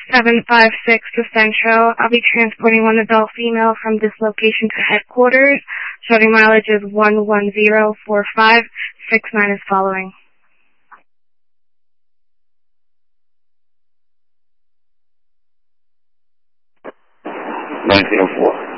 756 to Central. I'll be transporting one adult female from this location to headquarters. Showing mileage is 11045. 69 is following. 1904.